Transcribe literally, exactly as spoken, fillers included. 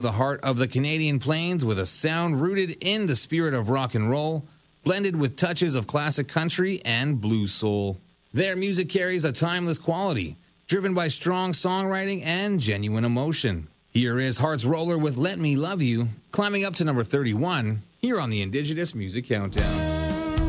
The heart of the Canadian Plains with a sound rooted in the spirit of rock and roll, blended with touches of classic country and blues soul. Their music carries a timeless quality, driven by strong songwriting and genuine emotion. Here is Hearts Roller with Let Me Love You, climbing up to number thirty-one here on the Indigenous Music Countdown.